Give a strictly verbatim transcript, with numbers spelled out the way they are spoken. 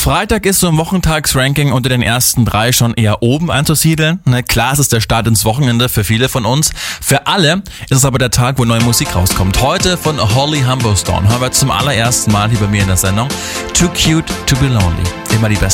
Freitag ist so im Wochentagsranking unter den ersten drei schon eher oben anzusiedeln. Ne, klar, es ist der Start ins Wochenende für viele von uns. Für alle ist es aber der Tag, wo neue Musik rauskommt. Heute von Holly Humberstone hören wir zum allerersten Mal hier bei mir in der Sendung Too Cute to Be Lonely. Immer die beste